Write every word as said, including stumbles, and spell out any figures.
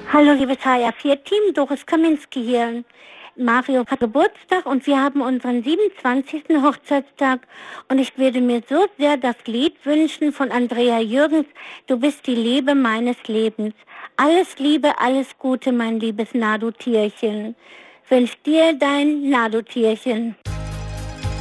Hallo liebes H R vier Team, Doris Kaminski hier. Mario hat Geburtstag und wir haben unseren siebenundzwanzigsten Hochzeitstag und ich würde mir so sehr das Lied wünschen von Andrea Jürgens, Du bist die Liebe meines Lebens. Alles Liebe, alles Gute, mein liebes Nadu-Tierchen. Wünsch dir dein Nadu-Tierchen.